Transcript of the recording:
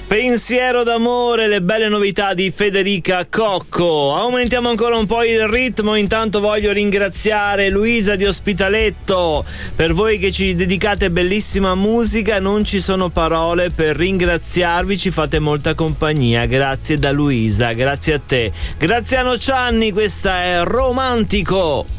Pensiero d'amore, le belle novità di Federica Cocco. Aumentiamo ancora un po' il ritmo, intanto voglio ringraziare Luisa di Ospitaletto. Per voi che ci dedicate bellissima musica, non ci sono parole per ringraziarvi, ci fate molta compagnia. Grazie da Luisa, grazie a te. Graziano Cianni, questa è Romantico.